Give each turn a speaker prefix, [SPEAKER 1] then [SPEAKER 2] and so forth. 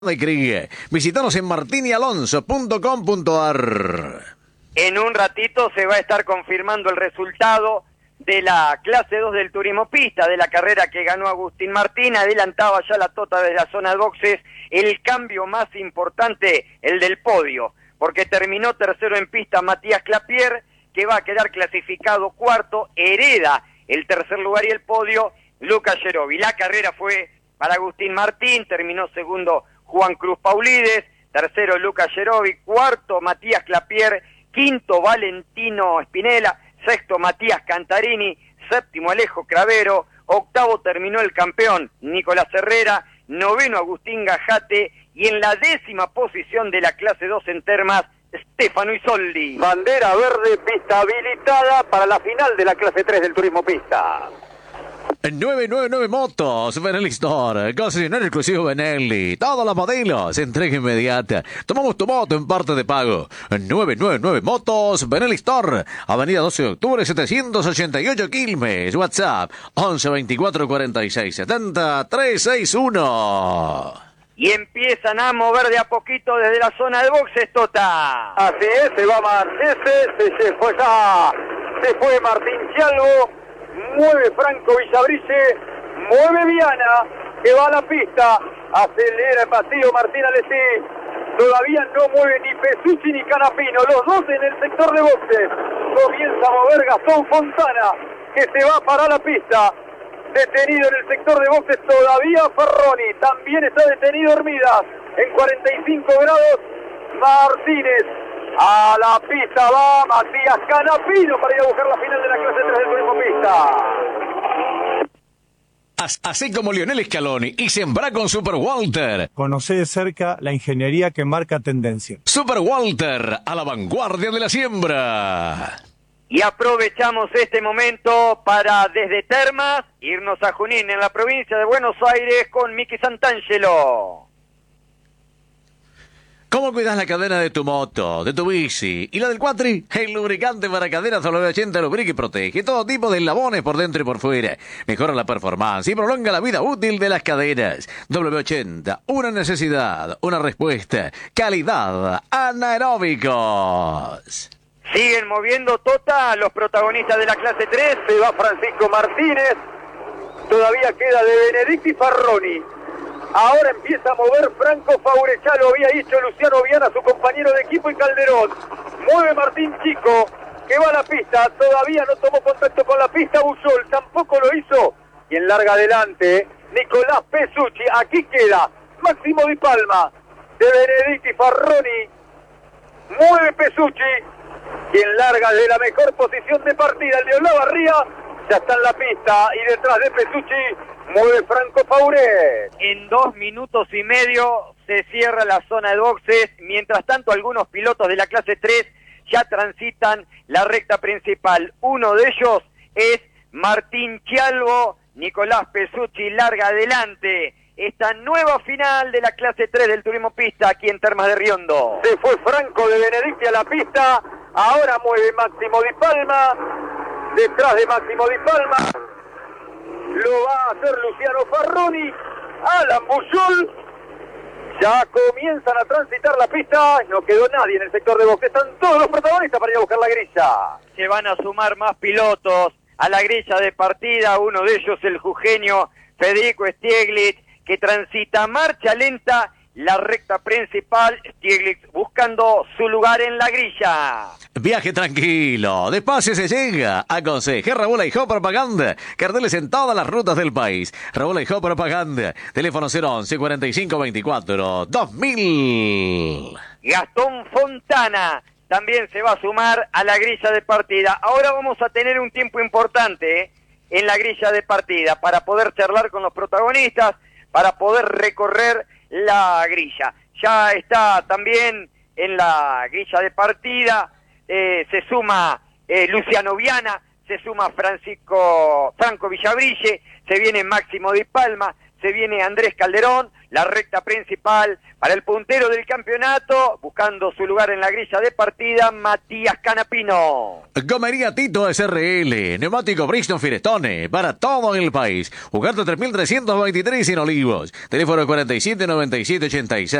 [SPEAKER 1] de Krieg. Visítanos en martinialonso.com.ar.
[SPEAKER 2] En un ratito se va a estar confirmando el resultado de la clase 2 del turismo pista, de la carrera que ganó Agustín Martín. Adelantaba ya la Tota desde la zona de boxes. El cambio más importante, el del podio, porque terminó tercero en pista Matías Clapier, que va a quedar clasificado cuarto, hereda el tercer lugar y el podio Lucas Yerovi. La carrera fue para Agustín Martín, terminó segundo Juan Cruz Paulides, tercero Lucas Yerovi, cuarto Matías Clapier, quinto Valentino Spinella, sexto Matías Cantarini, séptimo Alejo Cravero, octavo terminó el campeón Nicolás Herrera, noveno Agustín Gajate y en la 10ª posición de la clase 2 en Termas, Stefano Isoldi.
[SPEAKER 3] Bandera verde, pista habilitada para la final de la clase 3 del turismo pista.
[SPEAKER 1] 999 Motos, Benelli Store, concesionario exclusivo Benelli, todos los modelos, entrega inmediata, tomamos tu moto en parte de pago. 999 Motos, Benelli Store, avenida 12 de octubre 788 Quilmes, WhatsApp 11 24 46 70 361.
[SPEAKER 2] Y empiezan a mover de a poquito desde la zona de boxes, Tota.
[SPEAKER 3] Así es, se va Marchese, se fue Martín Chialvo, mueve Franco Villabrice, mueve Viana, que va a la pista, acelera el vacío Martín Alessi, todavía no mueve ni Pesucci ni Canapino, los dos en el sector de boxes, comienza a mover Gastón Fontana, que se va para la pista. Detenido en el sector de boxes todavía Ferroni, también está detenido Hermidas, en 45 grados Martínez, a la pista va Matías Canapino para ir a buscar la final de la clase 3 del turismo pista.
[SPEAKER 1] Así como Lionel Scaloni y sembra con Super Walter.
[SPEAKER 4] Conoce de cerca la ingeniería que marca tendencia.
[SPEAKER 1] Super Walter, a la vanguardia de la siembra.
[SPEAKER 2] Y aprovechamos este momento para, desde Termas, irnos a Junín, en la provincia de Buenos Aires, con Miki Santangelo.
[SPEAKER 1] ¿Cómo cuidas la cadena de tu moto, de tu bici y la del cuatri? El lubricante para cadenas W80 lubrica y protege todo tipo de eslabones por dentro y por fuera. Mejora la performance y prolonga la vida útil de las cadenas. W80, una necesidad, una respuesta. Calidad, anaeróbicos.
[SPEAKER 2] Siguen moviendo, Tota, los protagonistas de la clase 3.
[SPEAKER 3] Se va Francisco Martínez, todavía queda de Benedicti Farroni. Ahora empieza a mover Franco Faure, ya lo había hecho Luciano Viana, su compañero de equipo, y Calderón. Mueve Martín Chico, que va a la pista, todavía no tomó contacto con la pista Bullol, tampoco lo hizo. Y en larga adelante, Nicolás Pesucci, aquí queda Máximo Di Palma, de Benedicti Farroni. Mueve Pesucci, y en larga de la mejor posición de partida, el de Olavarría, ya está en la pista, y detrás de Pesucci mueve Franco Faure.
[SPEAKER 2] En 2 minutos y medio se cierra la zona de boxes. Mientras tanto, algunos pilotos de la clase 3 ya transitan la recta principal. Uno de ellos es Martín Chialvo, Nicolás Pesucci larga adelante esta nueva final de la clase 3 del turismo pista aquí en Termas de Riondo.
[SPEAKER 3] Se fue Franco de Benedicti a la pista, ahora mueve Máximo Di Palma, detrás de Máximo Di Palma lo va a hacer Luciano Farroni, Alan Bullol, ya comienzan a transitar la pista, no quedó nadie en el sector de boxe, están todos los protagonistas para ir a buscar la grilla.
[SPEAKER 2] Se van a sumar más pilotos a la grilla de partida, uno de ellos el jujeño Federico Stieglitz, que transita marcha lenta la recta principal, Stieglitz buscando su lugar en la grilla.
[SPEAKER 1] Viaje tranquilo, despacio se llega. Aconseje Raúl Aijó Propaganda. Carteles en todas las rutas del país. Raúl Aijó Propaganda. Teléfono 011 45 24 2000.
[SPEAKER 2] Gastón Fontana también se va a sumar a la grilla de partida. Ahora vamos a tener un tiempo importante en la grilla de partida para poder charlar con los protagonistas, para poder recorrer la grilla. Ya está también en la grilla de partida, se suma Luciano Viana, se suma Franco Villabrille, se viene Máximo Di Palma, se viene Andrés Calderón, la recta principal para el puntero del campeonato, buscando su lugar en la grilla de partida, Matías Canapino.
[SPEAKER 1] Gomería Tito SRL, neumático Bridgestone Firestone, para todo el país. Ugarte 3323 en Olivos. Teléfono 479786.